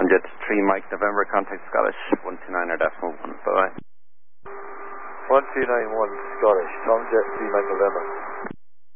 Tomjet 3 Mike November, contact Scottish 129.1. Bye-bye. 1291 Scottish, Tomjet 3 Mike November.